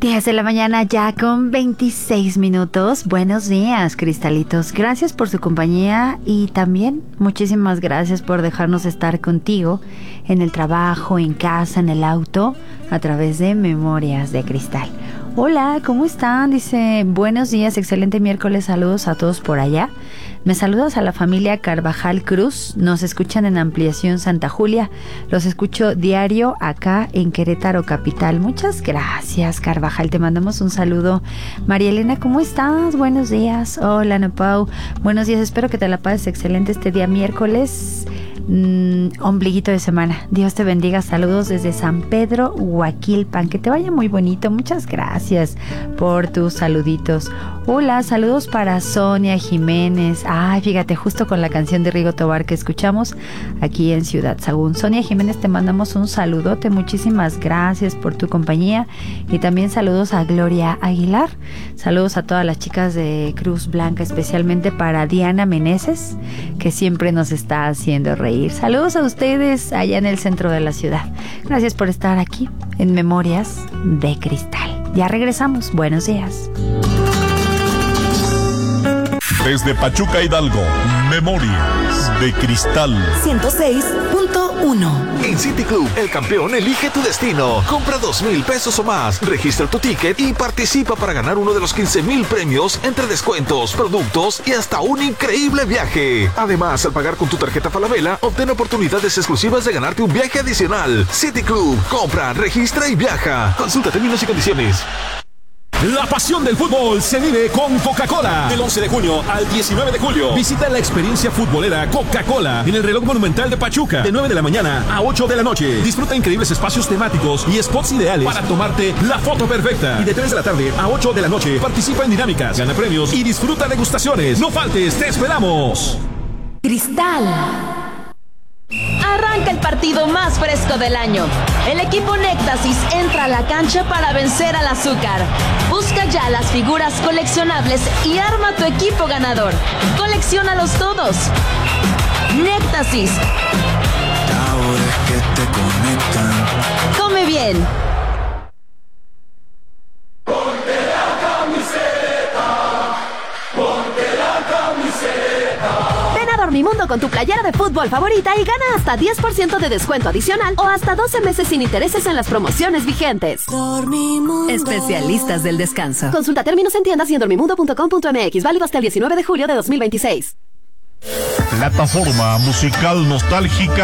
10 de la mañana ya con 26 minutos. Buenos días, cristalitos. Gracias por su compañía y también muchísimas gracias por dejarnos estar contigo en el trabajo, en casa, en el auto, a través de Memorias de Cristal. Hola, ¿cómo están? Dice, buenos días, excelente miércoles, saludos a todos por allá. Me saludas a la familia Carvajal Cruz, nos escuchan en Ampliación Santa Julia, los escucho diario acá en Querétaro Capital. Muchas gracias, Carvajal, te mandamos un saludo. María Elena, ¿cómo estás? Buenos días. Hola, Ana Pau, buenos días, espero que te la pases excelente este día miércoles. Ombliguito de semana. Dios te bendiga. Saludos desde San Pedro, Huaquilpan. Que te vaya muy bonito. Muchas gracias por tus saluditos. Hola, saludos para Sonia Jiménez. Ay, fíjate, justo con la canción de Rigo Tobar que escuchamos aquí en Ciudad Sagún. Sonia Jiménez, te mandamos un saludote. Muchísimas gracias por tu compañía. Y también saludos a Gloria Aguilar. Saludos a todas las chicas de Cruz Blanca, especialmente para Diana Meneses, que siempre nos está haciendo reír. Saludos a ustedes allá en el centro de la ciudad. Gracias por estar aquí en Memorias de Cristal. Ya regresamos. Buenos días. Desde Pachuca, Hidalgo, Memorias de Cristal 106.1. En City Club, el campeón elige tu destino. Compra 2,000 pesos o más, registra tu ticket y participa para ganar uno de los 15,000 premios entre descuentos, productos y hasta un increíble viaje. Además, al pagar con tu tarjeta Falabella, obtén oportunidades exclusivas de ganarte un viaje adicional. City Club, compra, registra y viaja. Consulta términos y condiciones. La pasión del fútbol se vive con Coca-Cola. Del 11 de junio al 19 de julio. Visita la experiencia futbolera Coca-Cola en el Reloj Monumental de Pachuca. De 9 de la mañana a 8 de la noche. Disfruta increíbles espacios temáticos y spots ideales para tomarte la foto perfecta. Y de 3 de la tarde a 8 de la noche participa en dinámicas, gana premios y disfruta degustaciones. No faltes, te esperamos. Cristal. Arranca el partido más fresco del año. El equipo Néctasis entra a la cancha para vencer al azúcar. Busca ya las figuras coleccionables y arma tu equipo ganador. Colecciónalos todos. Néctasis. Sabores que te conectan. Come bien. Dormimundo con tu playera de fútbol favorita y gana hasta 10% de descuento adicional o hasta 12 meses sin intereses en las promociones vigentes. Dormimundo. Especialistas del descanso. Consulta términos en tiendas y en dormimundo.com.mx. Válido hasta el 19 de julio de 2026. Plataforma musical nostálgica